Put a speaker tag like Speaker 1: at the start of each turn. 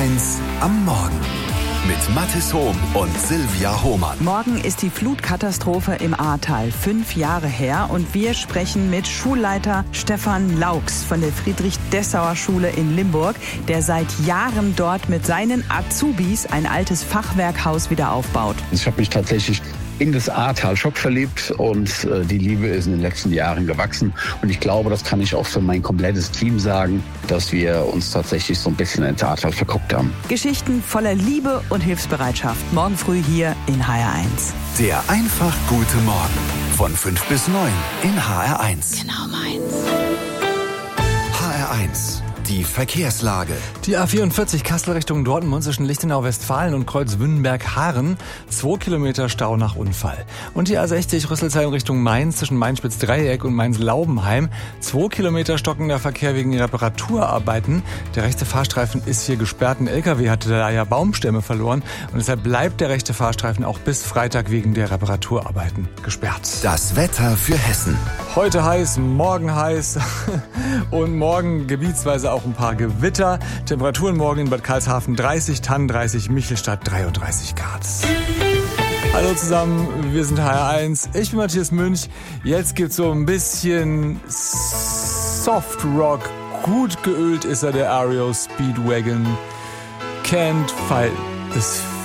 Speaker 1: HR1 am Morgen. Mit Mathis Hohm und Silvia Hohmann.
Speaker 2: Morgen ist die Flutkatastrophe im Ahrtal 5 Jahre her und wir sprechen mit Schulleiter Stefan Laux von der Friedrich-Dessauer-Schule in Limburg, der seit Jahren dort mit seinen Azubis ein altes Fachwerkhaus wieder aufbaut.
Speaker 3: Ich habe mich tatsächlich in das Ahrtal Schock verliebt und die Liebe ist in den letzten Jahren gewachsen. Und ich glaube, das kann ich auch für mein komplettes Team sagen, dass wir uns tatsächlich so ein bisschen ins Ahrtal verguckt haben.
Speaker 2: Geschichten voller Liebe und Hilfsbereitschaft. Morgen früh hier in HR1.
Speaker 1: Der einfach gute Morgen von 5 bis 9 in HR1.
Speaker 2: Genau meins.
Speaker 1: HR1, die Verkehrslage.
Speaker 4: Die A44 Kassel Richtung Dortmund zwischen Lichtenau-Westfalen und Kreuzwünnenberg-Haaren. 2 Kilometer Stau nach Unfall. Und die A60 Rüsselsheim Richtung Mainz zwischen Mainz-Spitz-Dreieck und Mainz-Laubenheim. 2 Kilometer stockender Verkehr wegen Reparaturarbeiten. Der rechte Fahrstreifen ist hier gesperrt. Ein LKW hatte da ja Baumstämme verloren. Und deshalb bleibt der rechte Fahrstreifen auch bis Freitag wegen der Reparaturarbeiten gesperrt.
Speaker 1: Das Wetter für Hessen.
Speaker 4: Heute heiß, morgen heiß und morgen gebietsweise auch ein paar Gewitter. Temperaturen morgen in Bad Karlshafen 30, Thann 30, Michelstadt 33 Grad. Hallo zusammen, wir sind HR1. Ich bin Matthias Münch. Jetzt gibt's so ein bisschen Soft Rock. Gut geölt ist er, der Ario Speedwagon. Can't fight this